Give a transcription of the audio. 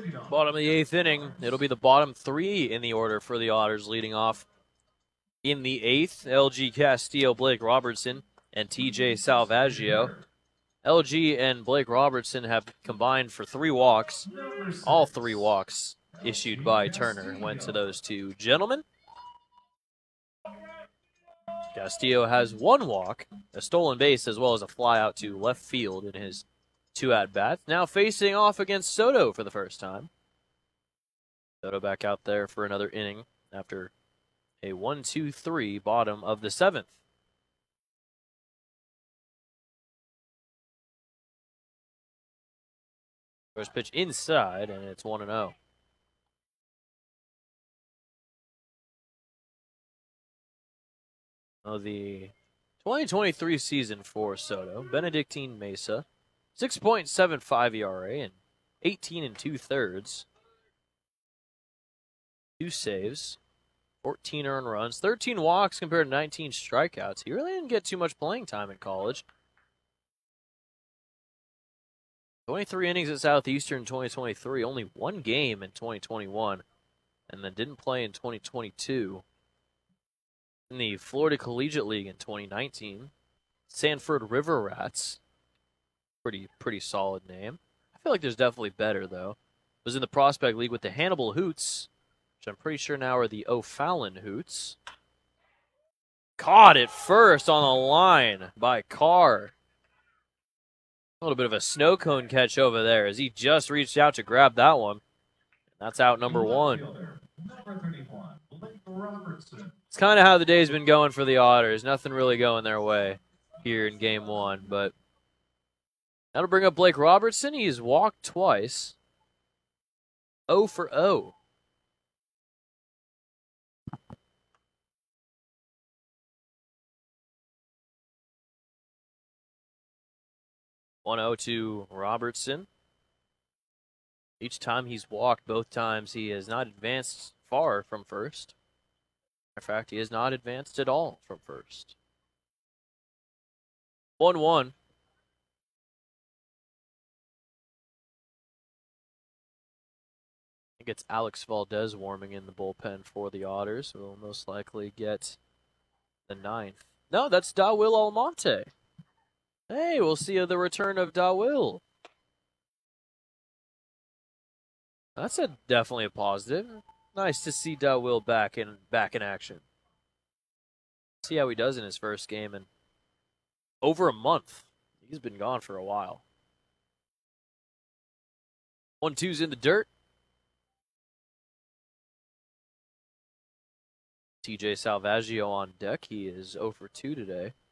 Bottom of the 8th inning. It'll be the bottom three in the order for the Otters, leading off in the 8th. LG Castillo, Blake Robertson, and TJ Salvaggio. LG and Blake Robertson have combined for 3 walks. All 3 walks issued by Turner went to those two gentlemen. Castillo has 1 walk, a stolen base, as well as a fly out to left field in his 2 at-bats. Now facing off against Soto for the first time. Soto back out there for another inning after a 1-2-3 bottom of the 7th. First pitch inside, and it's 1-0. The 2023 season for Soto, Benedictine Mesa, 6.75 ERA and 18 2/3. 2 saves, 14 earned runs, 13 walks compared to 19 strikeouts. He really didn't get too much playing time in college. 23 innings at Southeastern in 2023, only 1 game in 2021, and then didn't play in 2022. In the Florida Collegiate League in 2019, Sanford River Rats, pretty solid name. I feel like there's definitely better, though. Was in the Prospect League with the Hannibal Hoots, which I'm pretty sure now are the O'Fallon Hoots. Caught it first on the line by Carr. A little bit of a snow cone catch over there as he just reached out to grab that one. That's out number 1. It's kind of how the day's been going for the Otters. Nothing really going their way here in game 1. But that'll bring up Blake Robertson. He's walked twice. 0 for 0. (1-0) to Robertson. Each time he's walked, both times he has not advanced far from first. In fact, he has not advanced at all from first. 1-1. I think it's Alex Valdez warming in the bullpen for the Otters. We'll most likely get the 9th. No, that's Dawil Almonte. Hey, we'll see the return of Dawil. That's definitely a positive. Nice to see Dawil back in action. See how he does in his first game in over a month. He's been gone for a while. 1-2's in the dirt. TJ Salvaggio on deck. He is 0 for 2 today.